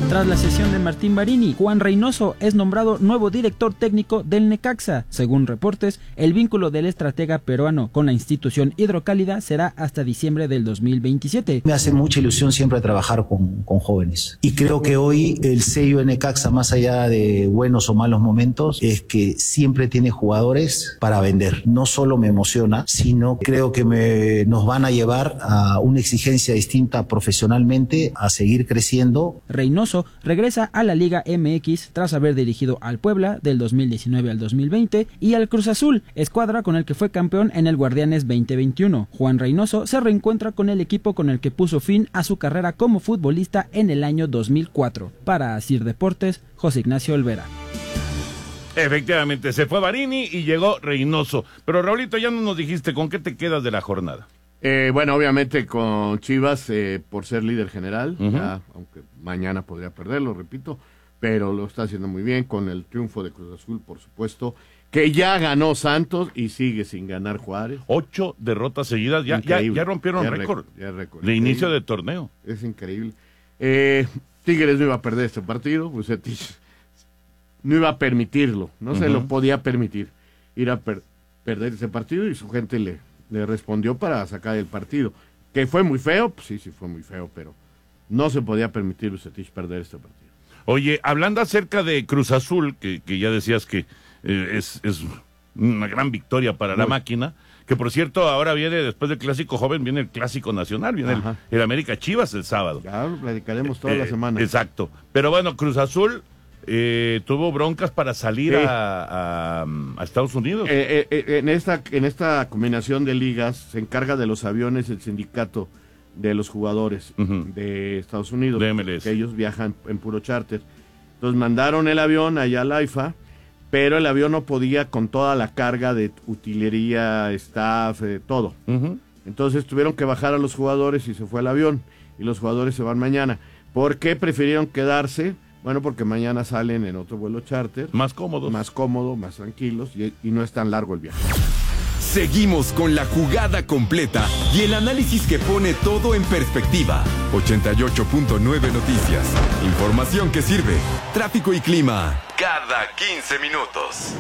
Tras la cesión de Martín Barini, Juan Reynoso es nombrado nuevo director técnico del Necaxa. Según reportes, el vínculo del estratega peruano con la institución hidrocálida será hasta diciembre del 2027. Me hace mucha ilusión siempre trabajar con jóvenes. Y creo que hoy el sello de Necaxa, más allá de buenos o malos momentos, es que siempre tiene jugadores para vender. No solo me emociona, sino creo que nos van a llevar a una exigencia distinta profesionalmente, a seguir creciendo. Reynoso regresa a la Liga MX tras haber dirigido al Puebla del 2019 al 2020 y al Cruz Azul, escuadra con el que fue campeón en el Guardianes 2021. Juan Reynoso se reencuentra con el equipo con el que puso fin a su carrera como futbolista en el año 2004. Para Asir Deportes, José Ignacio Olvera. Efectivamente, se fue Barini y llegó Reynoso. Pero Raulito, ya no nos dijiste con qué te quedas de la jornada. Bueno, obviamente con Chivas por ser líder general, ya, aunque mañana podría perderlo, repito, pero lo está haciendo muy bien con el triunfo de Cruz Azul, por supuesto, que ya ganó Santos y sigue sin ganar Juárez. 8 derrotas seguidas, ya rompieron récord de inicio de torneo. Es increíble. Tigres no iba a perder este partido, Bucetich no iba a permitirlo, no se lo podía permitir ir a perder ese partido y su gente le respondió para sacar el partido. ¿Que fue muy feo? Pues sí fue muy feo, pero no se podía permitir Bucetich perder este partido. Oye, hablando acerca de Cruz Azul, que ya decías que es una gran victoria para la máquina, que por cierto ahora viene, después del Clásico Joven, viene el Clásico Nacional, viene el América Chivas el sábado. Ya lo platicaremos toda la semana. Exacto, pero bueno, Cruz Azul tuvo broncas para salir a Estados Unidos. En esta combinación de ligas se encarga de los aviones el sindicato de los jugadores de Estados Unidos, de MLS, que ellos viajan en puro charter. Entonces mandaron el avión allá a la AIFA, pero el avión no podía con toda la carga de utilería, staff, todo. Entonces tuvieron que bajar a los jugadores y se fue el avión, y los jugadores se van mañana. ¿Por qué prefirieron quedarse? Bueno, porque mañana salen en otro vuelo charter. Más cómodos. Más cómodo, más tranquilos, y no es tan largo el viaje. Seguimos con la jugada completa y el análisis que pone todo en perspectiva. 88.9 Noticias. Información que sirve. Tráfico y clima. Cada 15 minutos.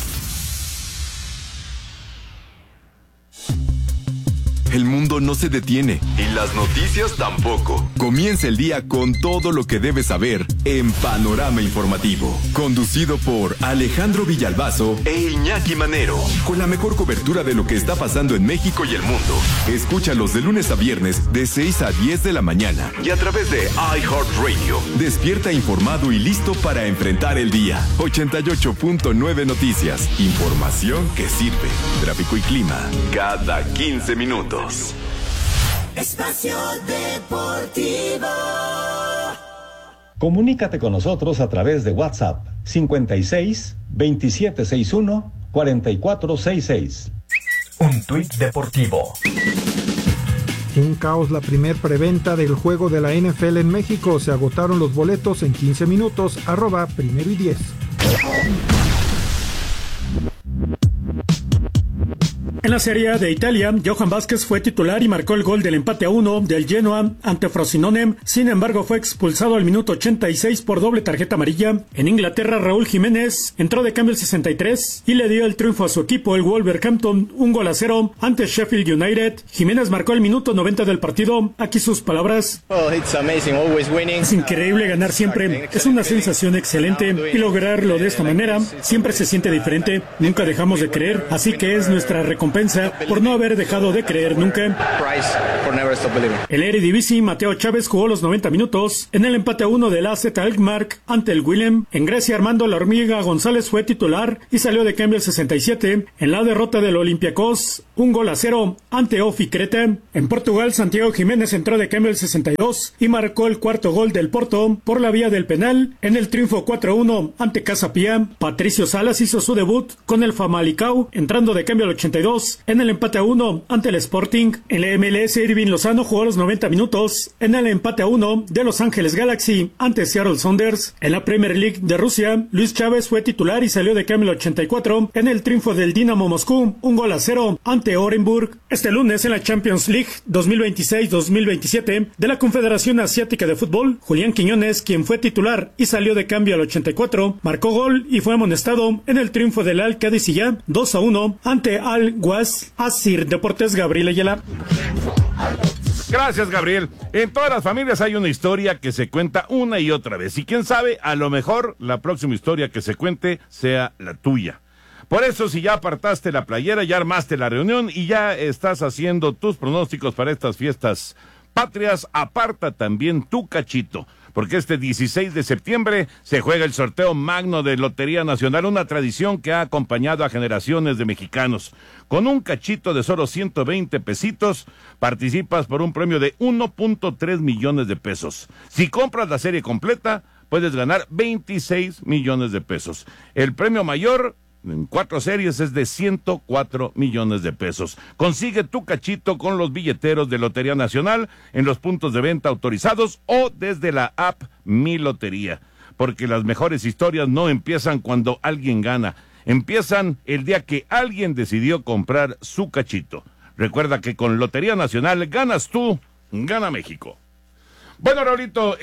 El mundo no se detiene y las noticias tampoco. Comienza el día con todo lo que debes saber en Panorama Informativo. Conducido por Alejandro Villalbazo e Iñaki Manero. Con la mejor cobertura de lo que está pasando en México y el mundo. Escúchalos de lunes a viernes de 6 a 10 de la mañana. Y a través de iHeartRadio. Despierta informado y listo para enfrentar el día. 88.9 Noticias. Información que sirve. Tráfico y clima. Cada 15 minutos. Espacio Deportivo. Comunícate con nosotros a través de WhatsApp 56 2761 4466. Un tuit deportivo. Un caos la primer preventa del juego de la NFL en México. Se agotaron los boletos en 15 minutos. @primero-y-10. En la Serie A de Italia, Johan Vázquez fue titular y marcó el gol del empate a 1 del Genoa ante Frosinone. Sin embargo, fue expulsado al minuto 86 por doble tarjeta amarilla. En Inglaterra, Raúl Jiménez entró de cambio al 63 y le dio el triunfo a su equipo, el Wolverhampton, 1-0 ante Sheffield United. Jiménez marcó el minuto 90 del partido. Aquí sus palabras. Es increíble ganar siempre. Es una sensación excelente y lograrlo de esta manera siempre se siente diferente. Nunca dejamos de creer, así que es nuestra recompensa por no haber dejado de creer nunca. El Eredivisie, Mateo Chávez jugó los 90 minutos en el empate a 1 del AZ Alkmaar ante el Willem. En Grecia, Armando La Hormiga González fue titular y salió de cambio al 67 en la derrota del Olympiacos, 1-0 ante Ofi Creta. En Portugal, Santiago Jiménez entró de cambio al 62 y marcó el cuarto gol del Porto por la vía del penal en el triunfo 4-1 ante Casa Pia. Patricio Salas hizo su debut con el Famalicão entrando de cambio al 82 Rayados en el empate a 1 ante el Sporting. En la MLS, Irving Lozano jugó los 90 minutos en el empate a 1 de Los Ángeles Galaxy ante Seattle Sounders. En la Premier League de Rusia, Luis Chávez fue titular y salió de cambio el 84 en el triunfo del Dinamo Moscú, 1-0 ante Orenburg. Este lunes en la Champions League 2026-2027 de la Confederación Asiática de Fútbol, Julián Quiñones, quien fue titular y salió de cambio al 84, marcó gol y fue amonestado en el triunfo del Al-Qadisiyah 2-1 ante Al-Waz. Asir Deportes, Gabriel Ayala. Gracias, Gabriel. En todas las familias hay una historia que se cuenta una y otra vez. Y quién sabe, a lo mejor la próxima historia que se cuente sea la tuya. Por eso, si ya apartaste la playera, ya armaste la reunión y ya estás haciendo tus pronósticos para estas fiestas patrias, aparta también tu cachito. Porque este 16 de septiembre se juega el sorteo magno de Lotería Nacional, una tradición que ha acompañado a generaciones de mexicanos. Con un cachito de solo 120 pesitos, participas por un premio de 1.3 millones de pesos. Si compras la serie completa, puedes ganar 26 millones de pesos. El premio mayor en 4 series es de 104 millones de pesos. Consigue tu cachito con los billeteros de Lotería Nacional en los puntos de venta autorizados o desde la app Mi Lotería. Porque las mejores historias no empiezan cuando alguien gana, empiezan el día que alguien decidió comprar su cachito. Recuerda que con Lotería Nacional ganas tú, gana México. Bueno, Raulito,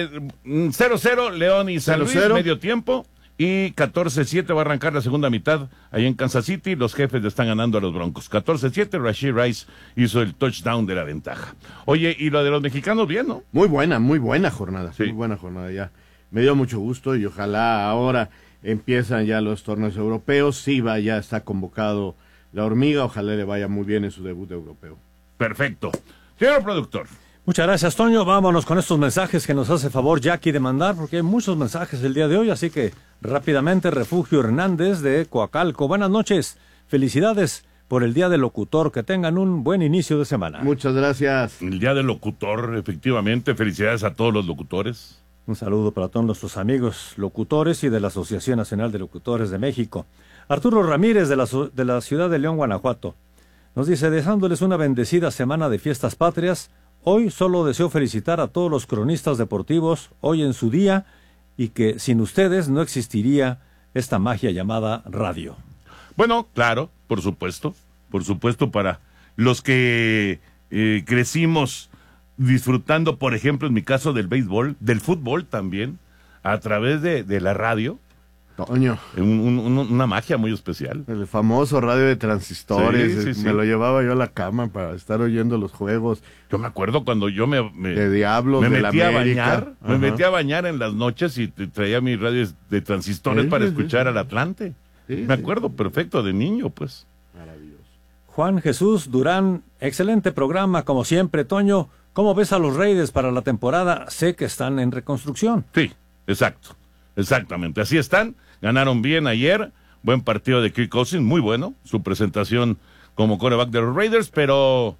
0-0 León y San Luis, medio tiempo. Y 14-7 va a arrancar la segunda mitad ahí en Kansas City. Los Jefes le están ganando a los Broncos. 14-7, Rashee Rice hizo el touchdown de la ventaja. Oye, y lo de los mexicanos, bien, ¿no? Muy buena jornada. Sí. Muy buena jornada ya. Me dio mucho gusto y ojalá ahora empiezan ya los torneos europeos. Siva ya está convocado la hormiga. Ojalá le vaya muy bien en su debut europeo. Perfecto. Señor productor. Muchas gracias, Toño. Vámonos con estos mensajes que nos hace favor Jackie de mandar, porque hay muchos mensajes el día de hoy, así que rápidamente, Refugio Hernández de Coacalco. Buenas noches, felicidades por el Día del Locutor, que tengan un buen inicio de semana. Muchas gracias. El Día del Locutor, efectivamente, felicidades a todos los locutores. Un saludo para todos nuestros amigos locutores y de la Asociación Nacional de Locutores de México. Arturo Ramírez de la ciudad de León, Guanajuato, nos dice, deseándoles una bendecida semana de fiestas patrias. Hoy solo deseo felicitar a todos los cronistas deportivos hoy en su día y que sin ustedes no existiría esta magia llamada radio. Bueno, claro, por supuesto para los que crecimos disfrutando, por ejemplo, en mi caso del béisbol, del fútbol también, a través de la radio. Toño. Una magia muy especial. El famoso radio de transistores. Sí. Me lo llevaba yo a la cama para estar oyendo los juegos. Yo me acuerdo cuando yo de Diablos, me metía a bañar. Me metía a bañar en las noches y traía mi radio de transistores para escuchar al Atlante. Me acuerdo perfecto de niño, pues. Maravilloso. Juan Jesús Durán, excelente programa, como siempre, Toño. ¿Cómo ves a los Raiders para la temporada? Sé que están en reconstrucción. Sí, exactamente, así están. Ganaron bien ayer, buen partido de Kirk Cousins, muy bueno, su presentación como quarterback de los Raiders, pero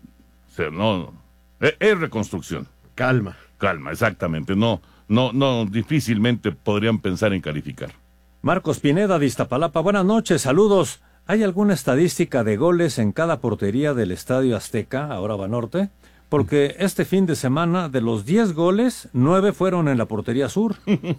no, es reconstrucción. Calma, exactamente, no, difícilmente podrían pensar en calificar. Marcos Pineda de Iztapalapa, buenas noches, saludos. ¿Hay alguna estadística de goles en cada portería del Estadio Azteca, ahora Banorte? Porque este fin de semana, de los 10 goles, 9 fueron en la portería sur.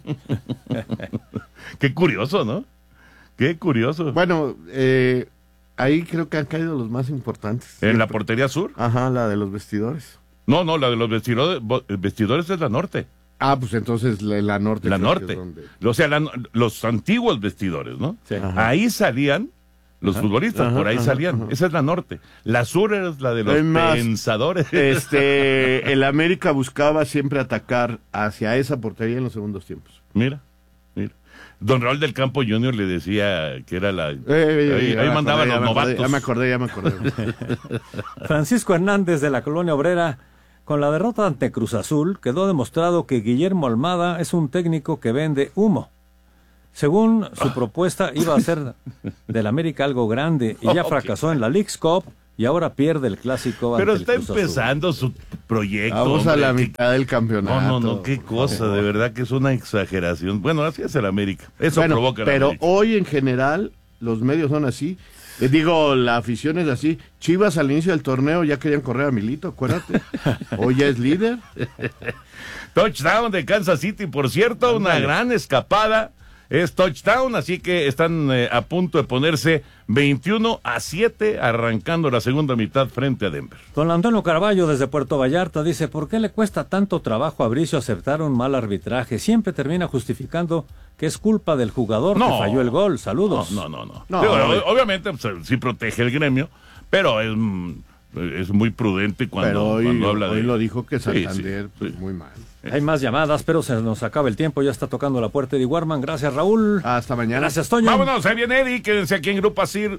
Qué curioso, ¿no? Qué curioso. Bueno, ahí creo que han caído los más importantes. ¿En la portería sur? Ajá, la de los vestidores. No, la de los vestidores es la norte. Ah, pues entonces la norte. La norte. O sea, los antiguos vestidores, ¿no? Sí. Ahí salían los futbolistas, por ahí salían. Esa es la norte. La sur es la de los pensadores. El América buscaba siempre atacar hacia esa portería en los segundos tiempos. Mira. Don Raúl del Campo Jr. le decía que era la... ahí mandaba los novatos. Ya me acordé. Francisco Hernández de la Colonia Obrera, con la derrota ante Cruz Azul, quedó demostrado que Guillermo Almada es un técnico que vende humo. Según su propuesta, iba a ser del América algo grande y ya fracasó en la Leagues Cup y ahora pierde el clásico. Pero está empezando su proyecto. Vamos a la mitad del campeonato. No, qué cosa, de verdad que es una exageración. Bueno, así es el América. Eso provoca pero América. Hoy en general los medios son así. La afición es así. Chivas al inicio del torneo ya querían correr a Milito, acuérdate. Hoy ya es líder. Touchdown de Kansas City, por cierto, una gran escapada. Es touchdown, así que están a punto de ponerse 21-7, arrancando la segunda mitad frente a Denver. Don Antonio Carballo desde Puerto Vallarta dice, ¿por qué le cuesta tanto trabajo a Bricio aceptar un mal arbitraje? Siempre termina justificando que es culpa del jugador que falló el gol. Saludos. No. Obviamente sí protege el gremio, pero es muy prudente cuando habla de... Hoy lo dijo que Santander, muy mal. Hay más llamadas, pero se nos acaba el tiempo. Ya está tocando la puerta de Warman. Gracias, Raúl. Hasta mañana. Gracias, Toño. Vámonos, ahí viene Eddie. Quédense aquí en Grupo Asir.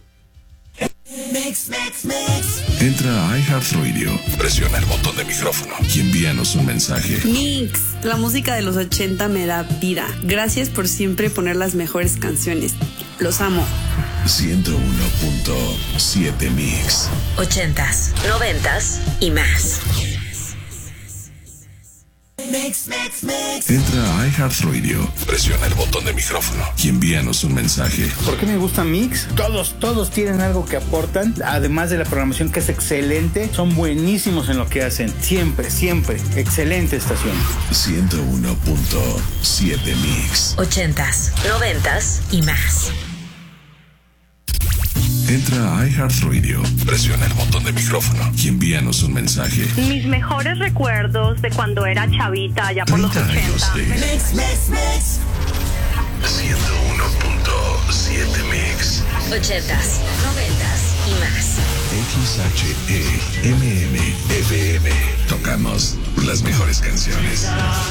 Entra a iHeartRadio, presiona el botón de micrófono y envíanos un mensaje. Mix, la música de los 80 me da vida. Gracias por siempre poner las mejores canciones. Los amo. 101.7 Mix. 80s, 90s y más. Entra a iHeartRadio, presiona el botón de micrófono y envíanos un mensaje. ¿Por qué me gusta Mix? Todos tienen algo que aportan, además de la programación que es excelente, son buenísimos en lo que hacen, siempre, excelente estación. 101.7 Mix. 80s, 90s y más. Entra a iHeartRadio, presiona el botón de micrófono y envíanos un mensaje. Mis mejores recuerdos de cuando era chavita, allá por los 80. Años de 101.7 Mix. 80s, 90s y más. XHEMM FM. Tocamos las mejores canciones.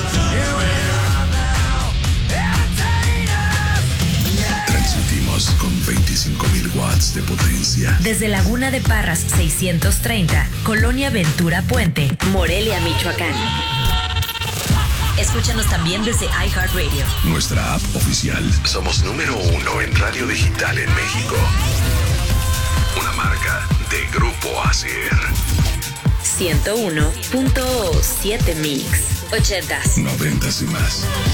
Transmitimos con 25,000 watts de potencia. Desde Laguna de Parras 630, Colonia Ventura Puente, Morelia, Michoacán. Escúchanos también desde iHeartRadio. Nuestra app oficial. Somos número 1 en radio digital en México. Una marca de Grupo Asir. 101.7 Mix. 80s, 90s y más.